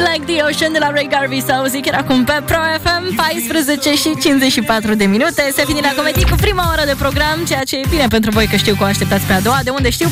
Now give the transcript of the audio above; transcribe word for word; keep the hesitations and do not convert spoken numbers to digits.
Like the Ocean de la Ray Garvey sau zic chiar acum pe Pro F M. Paisprezece și cincizeci și patru de minute. Se finit la comedii cu prima oră de program, ceea ce e bine pentru voi că știu că o așteptați pe a doua. De unde știu?